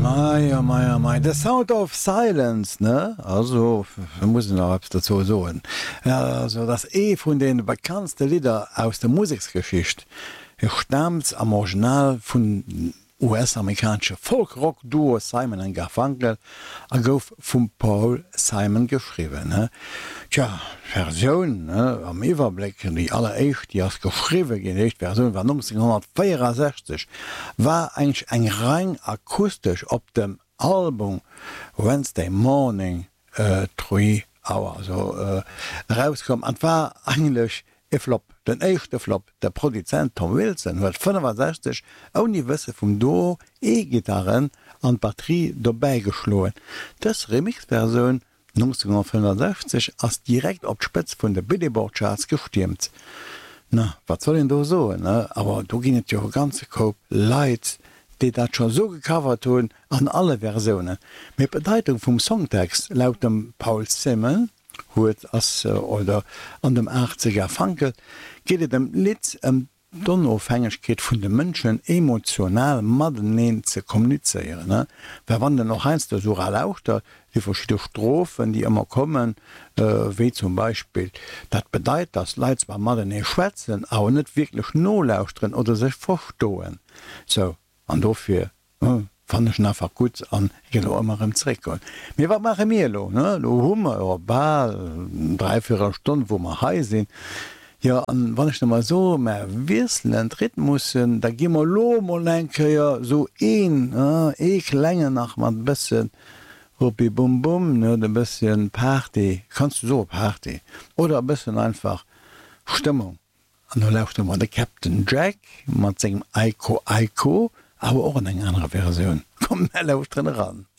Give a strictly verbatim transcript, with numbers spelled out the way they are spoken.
Meier Meier Mei The Sound of Silence ne also muss noch dazu so ja, also das e von den bekanntste Lieder aus der Musiksgeschichte stammt am Original von U S-amerikanische Folkrock-Duo Simon and Garfunkel a gouf vum Paul Simon geschrieben. Ne? Tja, Version ne? Am Iwerblick die alleréischt die as geschriwe genecht Version war neunzehnhundertvierundsechzig war eigentlich eng rein akustisch op dem Album Wednesday Morning äh, Three Hour so äh, rauskom an war eigentlich e Flop. Den echte Flop der Produzent Tom Wilson huet fünfundsechzig oni wësse vum Do E-Gitarren an Batterie dobei geschloen. Das Remixversion neunzehnhundertfünfundsechzig ass direkt op d'Spëtz vun de Billboard-Charts gestürmt. Na, wat soll denn do so? Ne? Aber du ginnet jo ganze Koop Leiit, die dat schon so gecovert hun an alle Versionen. Mit Bedeutung vum Songtext laut dem Paul Simon huet ass äh, oder an dem achtziger Fankel geht dem Lied em um Donofhängigkeit vun de Mënschen emotional Madeneen ze kommuniceieren. Wer wann denn noch einst der so lauter die verschiedene Strophen, die immer kommen, äh, wie zum Beispiel dat bedeit, dass Leiits bei Madenee schwätzen, aber net wirklich no lausren oder sich verstohlen. So an dofir. Äh, fand ich einfach gut an immer im Zreckern. Mir war mache mir lo ne lo Hummer ball drei vier Stunden wo man hei sind ja an wann ich noch mal so mehr wirselen Rhythmussen da gi mal lo molenke ja so een äh, ich länge nach man bisschen Rupi bum bum ne ein bisschen Party kannst du so Party oder ein bisschen einfach Stimmung und dann läuft immer der Captain Jack man singt Aiko Aiko aber auch in einer anderen Version. Komm, lauf drin ran.